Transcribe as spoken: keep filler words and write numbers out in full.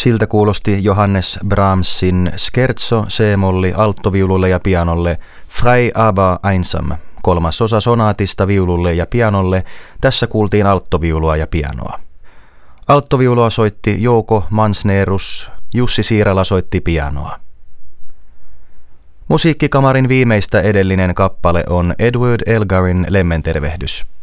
Siltä kuulosti Johannes Brahmsin Scherzo C-molli alttoviululle ja pianolle Frei aber einsam, kolmas osa sonaatista viululle ja pianolle. Tässä kuultiin alttoviulua ja pianoa. Alttoviulua soitti Jouko Mansnerus, Jussi Siirala soitti pianoa. Musiikkikamarin viimeistä edellinen kappale on Edward Elgarin Lemmentervehdys.